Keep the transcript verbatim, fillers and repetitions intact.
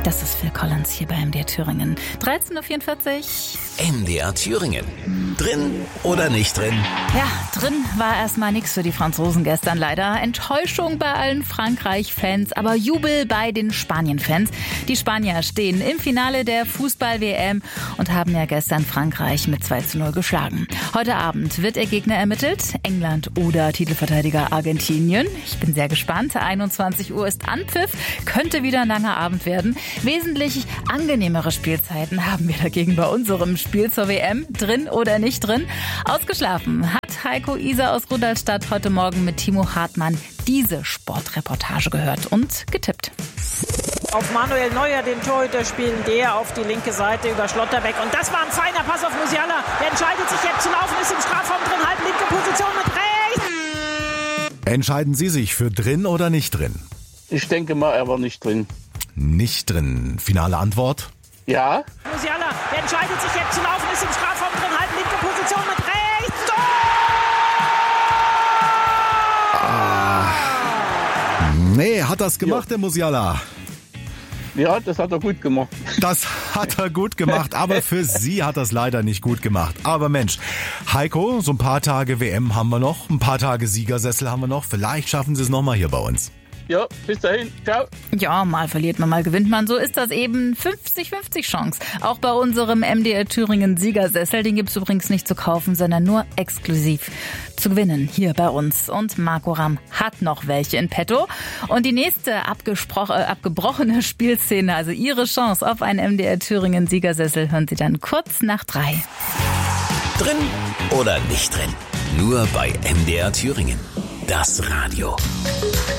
Das ist Phil Collins hier bei M D R Thüringen. dreizehn Uhr vierundvierzig. M D R Thüringen. Drin oder nicht drin? Ja, drin war erstmal nichts für die Franzosen gestern leider. Enttäuschung bei allen Frankreich-Fans, aber Jubel bei den Spanien-Fans. Die Spanier stehen im Finale der Fußball-W M und haben ja gestern Frankreich mit zwei zu null geschlagen. Heute Abend wird ihr Gegner ermittelt, England oder Titelverteidiger Argentinien. Ich bin sehr gespannt. einundzwanzig Uhr ist Anpfiff, könnte wieder ein langer Abend werden. Wesentlich angenehmere Spielzeiten haben wir dagegen bei unserem Spiel zur W M. Drin oder nicht drin? Ausgeschlafen hat Heiko Iser aus Rudolstadt heute Morgen mit Timo Hartmann diese Sportreportage gehört und getippt. Auf Manuel Neuer, den Torhüter, spielen der auf die linke Seite über Schlotterbeck. Und das war ein feiner Pass auf Musiala. Der entscheidet sich jetzt zu laufen, ist im Strafraum drin, halb linke Position mit rechts. Entscheiden Sie sich für drin oder nicht drin? Ich denke mal, er war nicht drin. Nicht drin. Finale Antwort? Ja. Musiala, der entscheidet sich jetzt zu laufen, ist im Strafraum drin, halb linke Position mit rechts. Tor! Ah. Nee, hat das gemacht, ja. Der Musiala? Ja, das hat er gut gemacht. Das hat er gut gemacht, aber für Sie hat er es leider nicht gut gemacht. Aber Mensch, Heiko, so ein paar Tage W M haben wir noch, ein paar Tage Siegersessel haben wir noch. Vielleicht schaffen Sie es nochmal hier bei uns. Ja, bis dahin. Ciao. Ja, mal verliert man, mal gewinnt man. So ist das eben. fünfzig fünfzig Chance. Auch bei unserem M D R Thüringen Siegersessel. Den gibt's übrigens nicht zu kaufen, sondern nur exklusiv zu gewinnen hier bei uns. Und Marco Ramm hat noch welche in petto. Und die nächste abgespro- äh, abgebrochene Spielszene, also Ihre Chance auf einen M D R Thüringen Siegersessel, hören Sie dann kurz nach drei. Drin oder nicht drin? Nur bei M D R Thüringen. Das Radio.